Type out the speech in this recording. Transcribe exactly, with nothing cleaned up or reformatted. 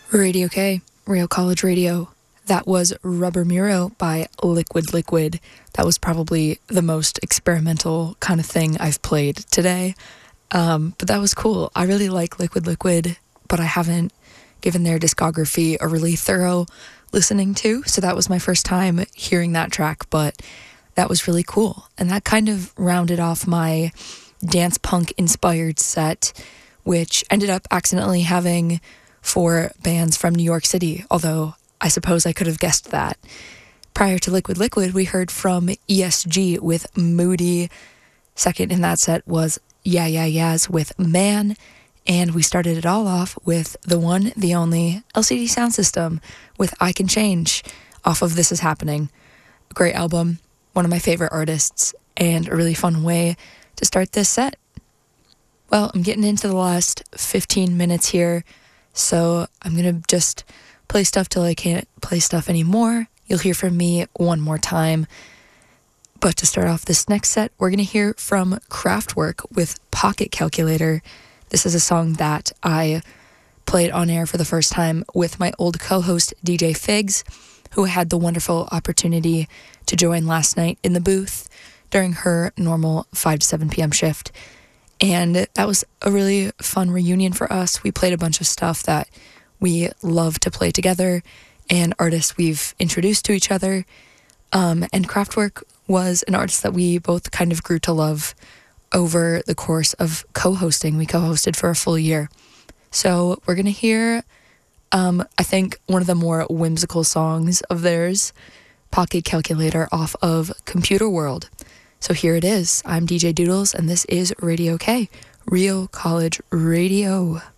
Radio K, Real College Radio. That was Rubber Muro by Liquid Liquid. That was probably the most experimental kind of thing I've played today. Um, but that was cool. I really like Liquid Liquid, but I haven't given their discography a really thorough listening to. So that was my first time hearing that track, but that was really cool. And that kind of rounded off my dance punk inspired set, which ended up accidentally having four bands from New York City, although I suppose I could have guessed that. Prior to Liquid Liquid, we heard from E S G with Moody. Second in that set was Yeah Yeah Yeahs with Man. And we started it all off with the one, the only L C D Sound System with I Can Change off of This Is Happening. Great album, one of my favorite artists, and a really fun way to start this set. Well, I'm getting into the last fifteen minutes here, so I'm going to just play stuff till I can't play stuff anymore. You'll hear from me one more time. But to start off this next set, we're going to hear from Kraftwerk with Pocket Calculator. This is a song that I played on air for the first time with my old co-host D J Figs, who had the wonderful opportunity to join last night in the booth during her normal five to seven p.m. shift. And that was a really fun reunion for us. We played a bunch of stuff that we love to play together and artists we've introduced to each other. Um, and Kraftwerk was an artist that we both kind of grew to love over the course of co-hosting. We co-hosted for a full year. So we're going to hear, um, I think, one of the more whimsical songs of theirs, Pocket Calculator, off of Computer World. So here it is. I'm D J Doodles, and this is Radio K, Real College Radio.